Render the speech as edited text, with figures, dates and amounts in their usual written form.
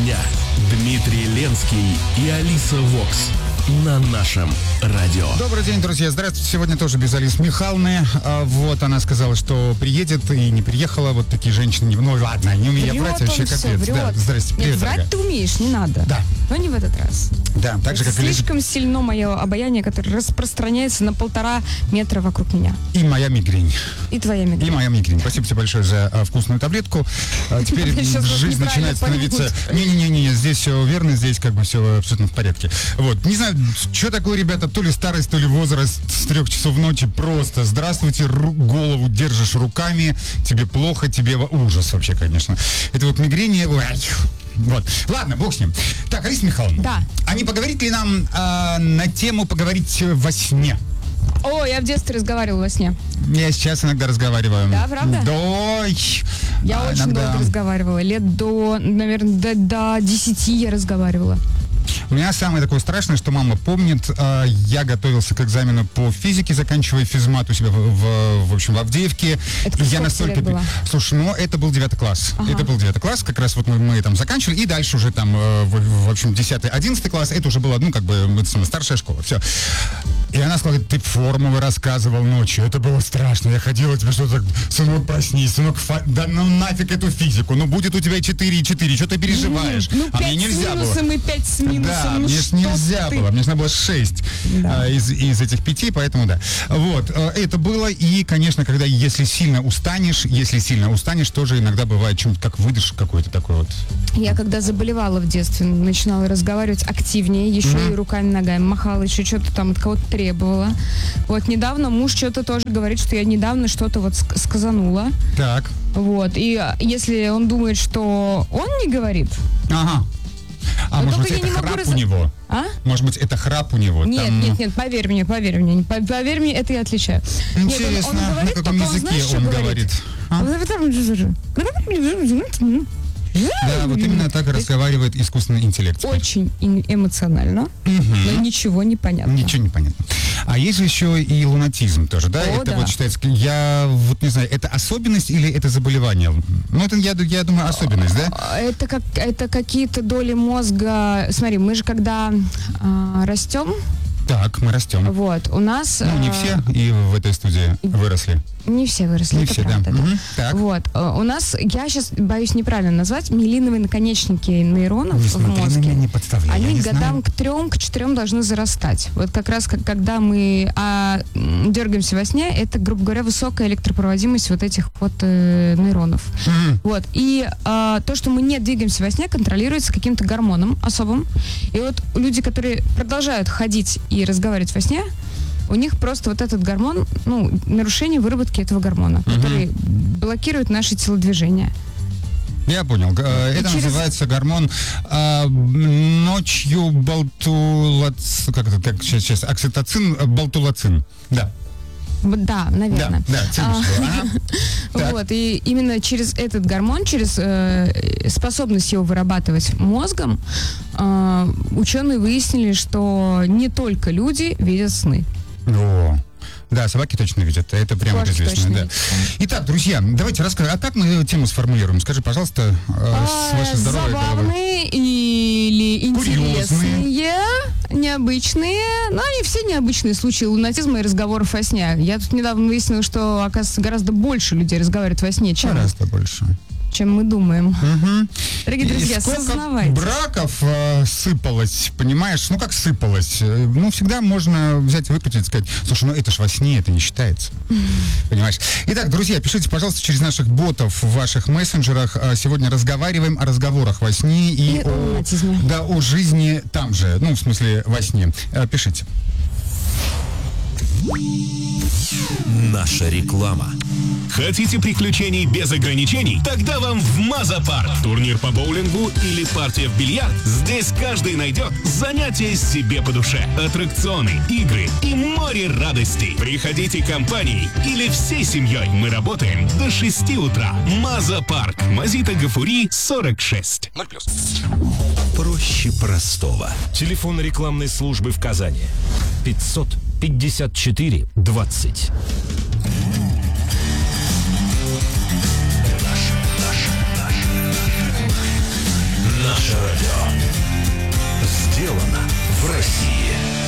дня. Дмитрий Ленский и Алиса Вокс на нашем радио. Добрый день, друзья. Здравствуйте. Сегодня тоже без Алисы Михайловны. Вот, она сказала, что приедет и не приехала. Вот такие женщины. Ну ладно, не умею я врать, вообще капец. Да, здрасте, привет, Нет, врать дорогая. ты умеешь, не надо. Да. Но не в этот раз. Да, так же, как Слишком сильно мое обаяние, которое распространяется на 1,5 метра вокруг меня. и моя мигрень. И твоя мигрень. И моя мигрень. Спасибо тебе большое за вкусную таблетку. Теперь Сейчас вас жизнь неправильно начинает становиться... поймут. Не, здесь все верно, здесь как бы все абсолютно в порядке. Вот, не знаю, что такое, ребята, то ли старость, то ли возраст с 3 часов ночи. Просто здравствуйте, голову держишь руками, тебе плохо, тебе ужас вообще, конечно. Это вот мигрень, ой, вот. Ладно, бог с ним. Так, Алиса Михайловна. Да. А не поговорить ли нам на тему поговорить во сне? О, я в детстве разговаривала во сне. Я сейчас иногда разговариваю. Да, правда? Да. Я очень иногда. долго разговаривала. Лет до, наверное, до 10 я разговаривала. У меня самое такое страшное, что мама помнит. Я готовился к экзамену по физике, заканчивая физмат у себя в общем, в Авдеевке. Это И я сколько настолько... лет было? Слушай, ну это был 9 класс. Ага. Это был 9 класс, как раз вот мы там заканчивали. И дальше уже там, в общем, 10-11 класс. Это уже была, ну, как бы, старшая школа. Все. И она сказала, ты формулы рассказывал ночью. Это было страшно. Я ходила, тебе что-то, сынок, проснись, сынок, да ну нафиг эту физику. Ну будет у тебя 4,4, что ты переживаешь? Ну, 5 а мне нельзя с минусом было. и 5 с минусом. Да, ну, мне ж нельзя было. Мне же надо было 6 Да. из этих 5, поэтому да. Вот, это было. И, конечно, когда, если сильно устанешь, тоже иногда бывает чем-то, как выдыш какой-то такой вот. Я когда заболевала в детстве, начинала разговаривать активнее, еще и руками, ногами махала, еще что-то там от кого-то требовала. Вот недавно муж что-то тоже говорит, что я недавно что-то вот сказанула. Так. Вот. И если он думает, что он не говорит... Ага. А Но может быть, только я это не могу храп у него? А? Может быть, это храп у него? Нет, Там... нет, поверь мне, поверь мне, это я отличаю. Интересно, Нет, он на говорит, каком только языке знаешь, что он говорит? А? Да, вот именно так и разговаривает искусственный интеллект. Очень эмоционально, но ничего не понятно. Ничего не понятно. А есть же еще и лунатизм тоже, да? О, Это да. вот считается, я вот не знаю, это особенность или это заболевание? Ну, это, я думаю, особенность, да? Это какие-то доли мозга. Смотри, мы же когда растем, Так, мы растем. вот, у нас... Ну, не все и в этой студии выросли. Не все выросли, Не это все, да. правда. Мгм. Так. Вот, у нас, я сейчас боюсь неправильно назвать, миелиновые наконечники нейронов Не в смотри на мозге. меня, не подставляй, я Они не годам знаю. к 3-4 должны зарастать. Вот как раз, когда мы дергаемся во сне, это, грубо говоря, высокая электропроводимость вот этих вот нейронов. Мгм. Вот. И то, что мы не двигаемся во сне, контролируется каким-то гормоном особым. И вот люди, которые продолжают ходить и разговаривать во сне, у них просто вот этот гормон, ну, нарушение выработки этого гормона, который блокирует наши телодвижения. Я понял. Это через- называется гормон ночью как сейчас, окситоцин, балтулацин. Да. Да, наверное. Да, цинус. Ага. Так. Вот, и именно через этот гормон, через способность его вырабатывать мозгом, ученые выяснили, что не только люди видят сны. О, да, собаки точно видят, это прямо Кошки известно. точно Да. видят. Итак, друзья, давайте расскажем, а как мы тему сформулируем? Скажи, пожалуйста, с вашей здоровой головы. Забавные или интересные, необычные, но они все необычные случаи лунатизма и разговоров во сне. Я тут недавно выяснила, что, оказывается, гораздо больше людей разговаривают во сне, Гораздо больше. чем мы думаем. Мгм. Дорогие И друзья, сколько сознавайтесь. браков сыпалось, понимаешь? Ну, как сыпалось? Ну, всегда можно взять, выкрутить и сказать, слушай, ну это ж во сне, это не считается. Понимаешь? Итак, друзья, пишите, пожалуйста, через наших ботов в ваших мессенджерах. Сегодня разговариваем о разговорах во сне и И о лунатизме. да, о жизни там же. Ну, в смысле, во сне. Пишите. Наша реклама. Хотите приключений без ограничений? Тогда вам в Маза-парк. Турнир по боулингу или партия в бильярд? Здесь каждый найдет занятие себе по душе. Аттракционы, игры и море радостей. Приходите компанией или всей семьей. Мы работаем до 6 утра. Маза-парк. Мазита Гафури, 46. 0+. Проще простого. Телефон рекламной службы в Казани. 554 20. Наша Наше радио. Сделано в России.